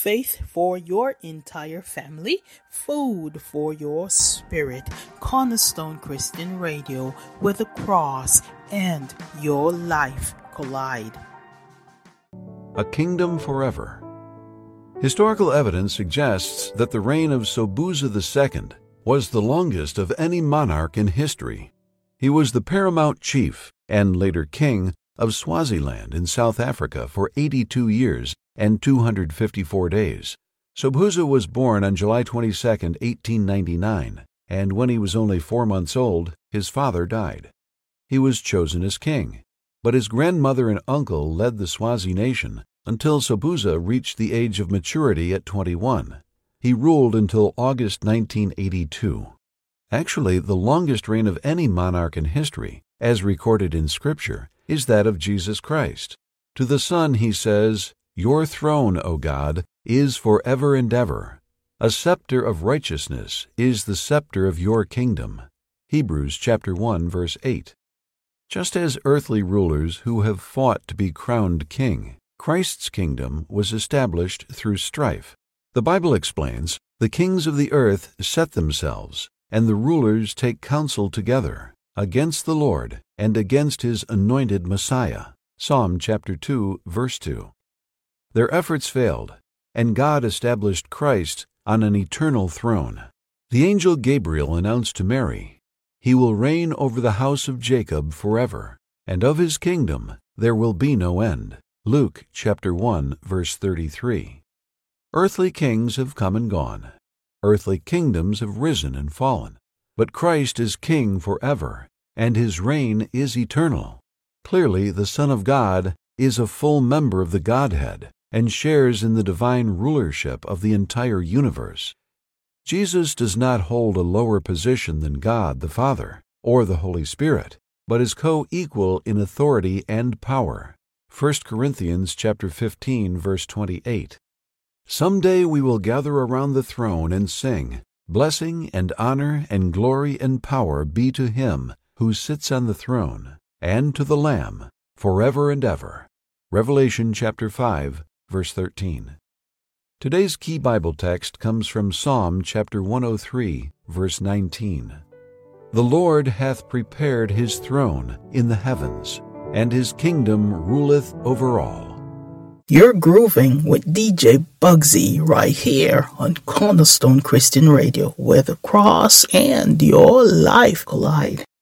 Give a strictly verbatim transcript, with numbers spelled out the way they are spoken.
faith for your entire family, food for your spirit. Cornerstone Christian Radio, where the cross and your life collide. A Kingdom Forever. Historical evidence suggests that the reign of Sobhuza the Second was the longest of any monarch in history. He was the paramount chief, and later king, of Swaziland in South Africa for eighty-two years and two hundred fifty-four days. Sobhuza was born on July twenty-second, eighteen ninety-nine, and when he was only four months old, his father died. He was chosen as king, but his grandmother and uncle led the Swazi nation until Sobhuza reached the age of maturity at twenty-one. He ruled until August nineteen eighty-two. Actually, the longest reign of any monarch in history, as recorded in Scripture, is that of Jesus Christ. To the Son he says, "Your throne, O God, is forever and ever. A scepter of righteousness is the scepter of your kingdom." Hebrews chapter one, verse eight. Just as earthly rulers who have fought to be crowned king, Christ's kingdom was established through strife. The Bible explains, "The kings of the earth set themselves, and the rulers take counsel together against the Lord and against his anointed Messiah." Psalm chapter two, verse two. Their efforts failed, and God established Christ on an eternal throne. The angel Gabriel announced to Mary, "He will reign over the house of Jacob forever, and of his kingdom there will be no end." Luke chapter one, verse thirty-three. Earthly kings have come and gone. Earthly kingdoms have risen and fallen. But Christ is king forever, and his reign is eternal. Clearly, the Son of God is a full member of the Godhead and shares in the divine rulership of the entire universe. Jesus does not hold a lower position than God the Father or the Holy Spirit, but is co-equal in authority and power. First Corinthians chapter fifteen, verse twenty-eight. "Someday we will gather around the throne and sing, 'Blessing and honor and glory and power be to him who sits on the throne, and to the Lamb, forever and ever.'" Revelation chapter five, verse thirteen. Today's key Bible text comes from Psalm chapter one oh three, verse nineteen. "The Lord hath prepared his throne in the heavens, and his kingdom ruleth over all." You're grooving with D J Bugsy right here on Cornerstone Christian Radio, where the cross and your life collide.